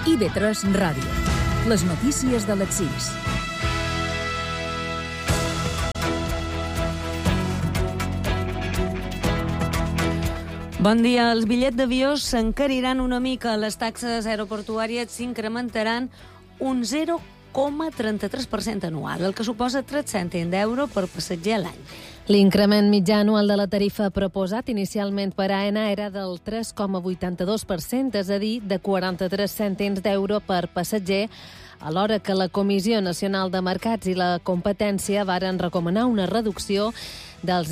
IB3 Ràdio. Les notícies de les 6. Bon dia. Els bitllets d'avió s'encariran una mica. Les taxes aeroportuàries s'incrementaran un 0,33% anual, el que suposa 3 cèntims d'euro per passatger a l'any. L'increment mitjà anual de la tarifa proposat inicialment per AENA era del 3,82%, és a dir, de 43 cèntims d'euro per passatger, alhora que la Comissió Nacional de Mercats i la Competència varen recomanar una reducció del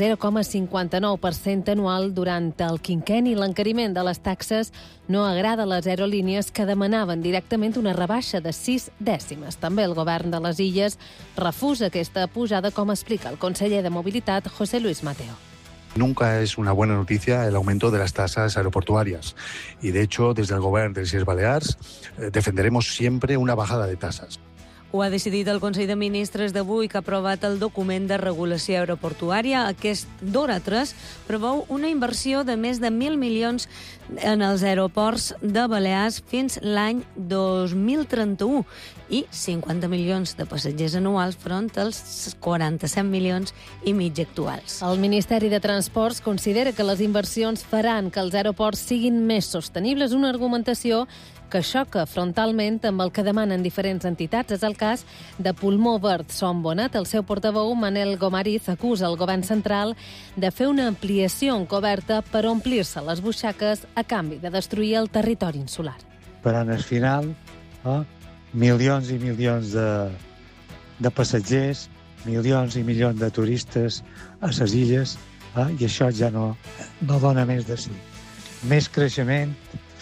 0,59% anual durant el quinquenni. L'encariment de les taxes no agrada a les aerolínies, que demanaven directament una rebaixa de 6 dècimes. També el govern de les Illes refusa aquesta pujada, com explica el conseller de Mobilitat, José Luis Mateo. Nunca es una buena noticia el aumento de las tasas aeroportuarias y, de hecho, desde el Govern de les Illes Balears defenderemos siempre una bajada de tasas. Ho ha decidit el Consell de Ministres d'avui, que ha aprovat el document de regulació aeroportuària. Aquest DORA 3 preveu una inversió de més de 1.000 milions en els aeroports de Balears fins l'any 2031 i 50 milions de passatgers anuals front als 47 milions i mig actuals. El Ministeri de Transports considera que les inversions faran que els aeroports siguin més sostenibles, una argumentació que xoca frontalment amb el que demanen diferents entitats. És el cas de Pulmó Verd Son Bonat. El seu portaveu, Manel Gomariz, acusa el govern central de fer una ampliació encoberta per omplir-se les butxaques a canvi de destruir el territori insular. Per al final, milions i milions de passatgers, milions i milions de turistes a les illes, i això ja no dona més de si. Més creixement,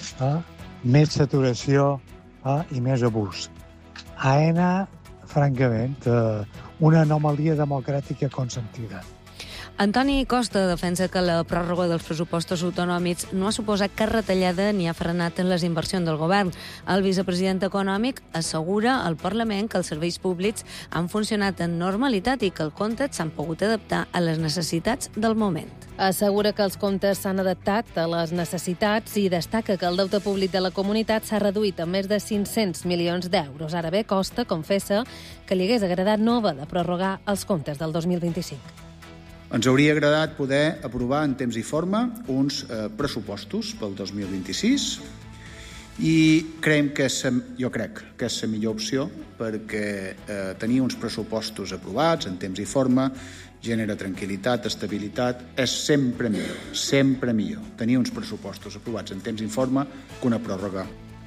més saturació i més abús. AENA, francament, una anomalia democràtica consentida. Antoni Costa defensa que la pròrroga dels pressupostos autonòmics no ha suposat cap retallada ni ha frenat en les inversions del govern. El vicepresident econòmic assegura al Parlament que els serveis públics han funcionat en normalitat i que els comptes s'han pogut adaptar a les necessitats del moment. Assegura que els comptes s'han adaptat a les necessitats i destaca que el deute públic de la comunitat s'ha reduït a més de 500 milions d'euros. Ara bé, Costa confessa que li hagués agradat no haver de prorrogar els comptes del 2025. Ens hauria agradat poder aprovar en temps i forma uns pressupostos pel 2026 i jo crec que és la millor opció, perquè tenir uns pressupostos aprovats en temps i forma genera tranquil·litat, estabilitat, és sempre millor tenir uns pressupostos aprovats en temps i forma que una pròrroga.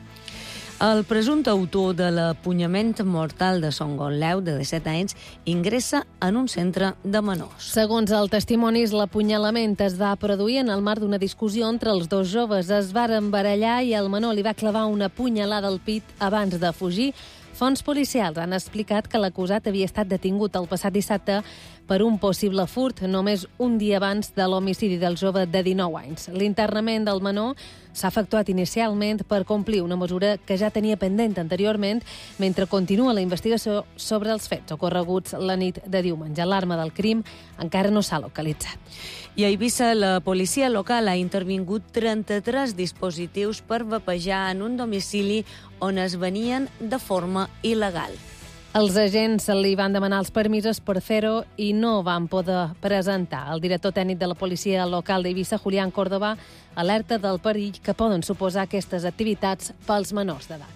El presumpte autor de l'apunyament mortal de Son Gonleu, de 17 anys, ingressa en un centre de menors. Segons els testimonis, l'apunyalament es va produir en el marc d'una discussió entre els dos joves. Es varen barallar i el menor li va clavar una punyalada al pit abans de fugir. Fonts policials han explicat que l'acusat havia estat detingut el passat dissabte per un possible furt, només un dia abans de l'homicidi del jove de 19 anys. L'internament del menor s'ha efectuat inicialment per complir una mesura que ja tenia pendent anteriorment, mentre continua la investigació sobre els fets ocorreguts la nit de diumenge. L'arma del crim encara no s'ha localitzat. I a Eivissa, la policia local ha intervingut 33 dispositius per vapejar en un domicili on es venien de forma il·legal. Els agents li van demanar els permisos per fer-ho i no van poder presentar. El director tècnic de la policia local d'Eivissa, Julián Córdoba, alerta del perill que poden suposar aquestes activitats pels menors d'edat.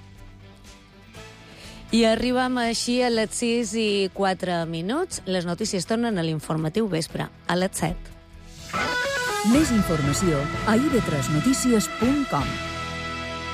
I arribem així a les 6:04. Les notícies tornen a l'informatiu vespre, a les 7. Més informació a ib3notícies.com.